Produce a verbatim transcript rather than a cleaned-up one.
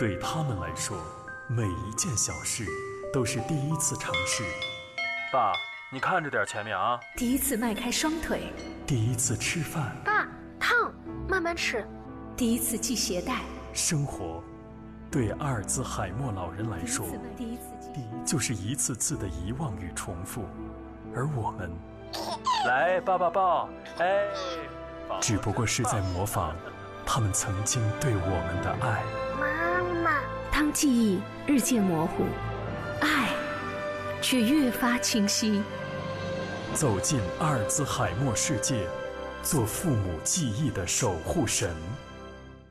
对他们来说，每一件小事都是第一次尝试。 爸，你看着点前面啊！ 第一次迈开双腿， 第一次吃饭。 爸，烫，慢慢吃。 第一次系鞋带。 生活，对阿尔兹海默老人来说， 第一次就是一次次的遗忘与重复，而我们， 来抱抱抱，哎， 只不过是在模仿他们曾经对我们的爱。 妈妈， 当记忆日渐模糊，爱却越发清晰。 走进阿尔兹海默世界，做父母记忆的守护神。